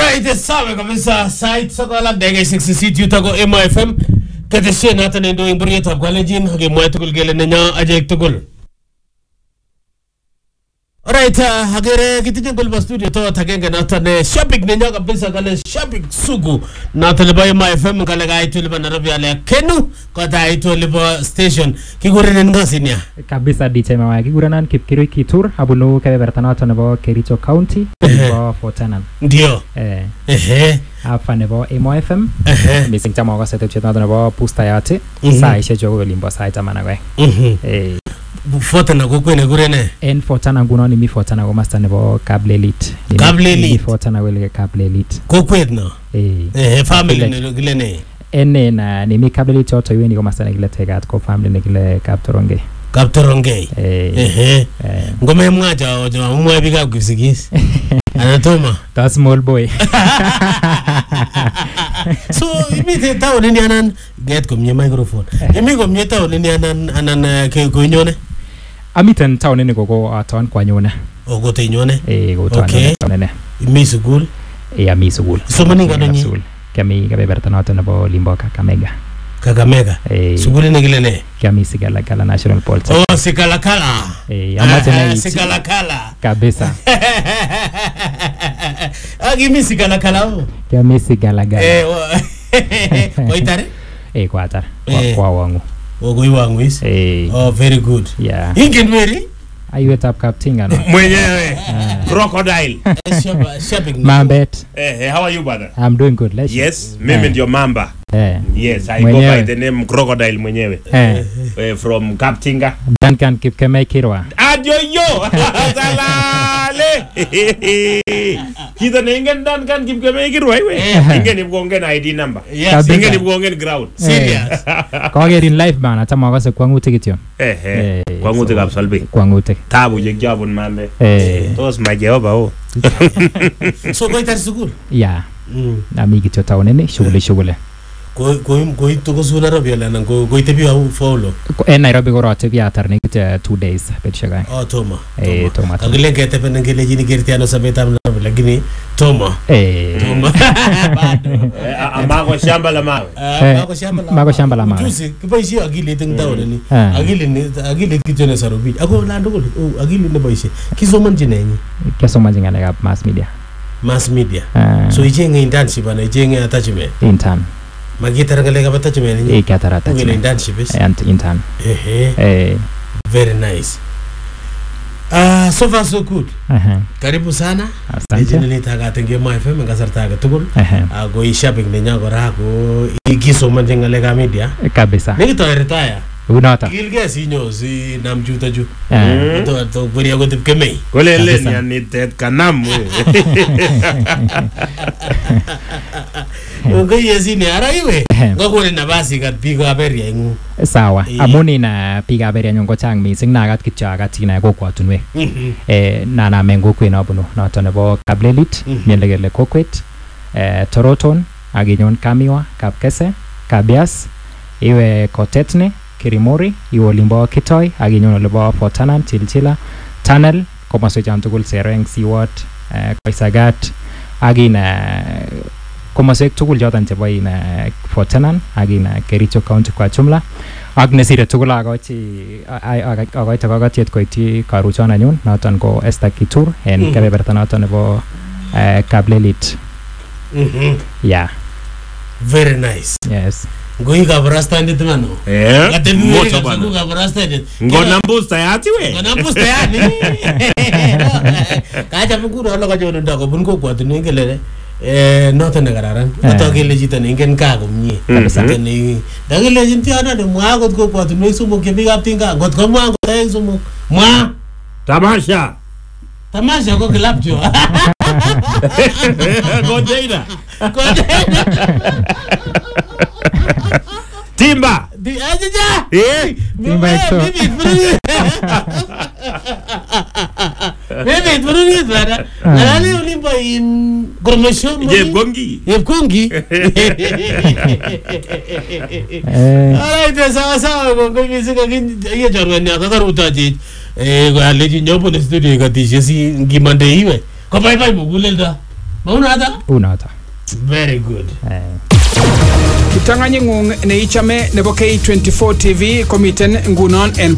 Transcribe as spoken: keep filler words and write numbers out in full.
Alright, sawa kabisa. Site sokala dege sixty-six yutako M I F M. Keteshe nata nendo imburiye tab kwalejin hage mwa tukul gele nenya ajek tukul. Alright, hagere kitije ngolba studio to tagenge nata ne shopping nenya kabisa kale shopping sugu nata leba M I F M kale ga itu leba Nairobi ale kenu kota itu leba station kigure ngasinya kabisa D J Mawaya kigurenan Kipkirui Kitur abunu kebeberta nata nebo Kericho County nebo Fortanan ndio eh ehe hapa nebo M I F M ehe missing chama kwa setu cheta nebo pusta yate saa ishe jogo limbo saa itamana kwe eh Fortana kukwene gurene en Fortana nguno ni mi Fortana ko master nebo Cable Elite Cable Elite Fortana wele Cable Elite kukwet no eh eh family ne gilene ene na ni mi Cable Elite oto yweni ko master ne gile tegat ko family ne gile Kaptoronge Kaptoronge eh eh ngome mwaja ojo mwa bika kusigis anatoma that small boy so imite tawo ni anan get komye microphone imi komye tawo ni anan anan ke konyone amiten tawo ni gogo aton kwanyone ogote nyone eh go tawo ne imi sugul eh ami sugul so mani ngadonyi kami kebeberta noto nebo Limboka Kakamega Kakamega eh sugul ni gilene kami Sigala Kala National Polytechnic oh Sigala Kala eh amate na Sigala Kala kabisa agimi Sigala Kala oh kami Sigala Kala eh koitare eh kwatar kwa wangu ogoi wangu is eh oh very good yeah ingenweri ayo tap captain ano mwenyewe crocodile shopping Mambet eh how are you brother I'm doing good let's yes mimi ndio Mamba eh yes I go by the name crocodile mwenyewe eh from Kaptinga Duncan Kipkemei Kirwa adio yo salale kido ningen Duncan Kipkemei Kirwa wewe ingen ibgongen I D number ingen ibgongen ground serious kogerin live bana tama kase kwangutik kityo eh eh kwangutik absolve kwangutik tabu je jabun mambe eh tos ma jehova o so koitar sugul yeah nami kityo taonene shughuli shughuli ko ko ko ito ko sura Nairobi ala ko ko itebi au follow en Nairobi ko rote bi atar ne kit two days betishaga oh toma eh toma agile ngete penen ngele jini gertiano sabetam Nairobi lakini toma eh toma bado amago shamba la mawe amago shamba la mago shamba la mawe tusi kibaisi agile ting taone ni agile ni agile kitone sarubi ako lando ko agile ne baisi kisoman jinenyi kisoman jingale ga mass media mass media so ijenge internship ana ijenge attachment intern Magita ngale ka attachment ni eh katara attachment internship is and intern eh eh very nice ah so far so good eh karibu sana asante ni taga tenge M I F M ngasarta ga tugul eh ago shopping ne nyago rago igiso man ngale ka media kabisa ni to retire unata gilge sinyo si namjuta ju eh to to buri ago tip kemei kolele ni anitet kanam Ngai yezini araiwe ngakore nabasi kat biik ab area ingu sawa amuni na biik ab area nyongo chang mising nagat kityo agat ina kokwatunwe eh nana mengo kwena bunu noto nebo Cable Elite mielegele kokwet eh Toroton aginyon Kamiwa Kapkese Kabias iwe Kotetne Kirimori iwe Limbo Kitoi aginyon lebo Fortanan Chilchila Tunnel komaso jantugul Sereng Siwot eh Koisagat agina komasek tugul jotan chebo ina Fortanan agina Kericho County kwa jumla ak nesire tugul agochi agoita kagatiet koiti karuchon anyun noton ko Esther Kitur en kebeberta noton nebo Cable Elite yeah very nice yes ngoi ka brasta ndit mano eh moto bana ka brasta ndit ngona mbusta yati we ngona mbusta yani kaja mkuru alo ka jono ndako bunko kwa tunengele eh noto ne kararan noto kele jita ne ingen ka komie kabisa ne dagele jinti ana de mwa got ko kwa tunwe sumo ke big up tinga got ko mwa got ay sumo mwa tamasha tamasha ko club jo godeina godeina Timba di aja eh Timba eso Bebe turuni bana nani ulimba in promotion je gongi ye gongi alright sawa sawa gongo misika ye jarwani akakaruta je eh aleji nyopo ne studio katishe si ngimande iwe ko bye bye mugulelda Unata? Unata. Very good. Eh. Kiptanganyit ng'ung neichame nebo K twenty-four T V komiten ngunon en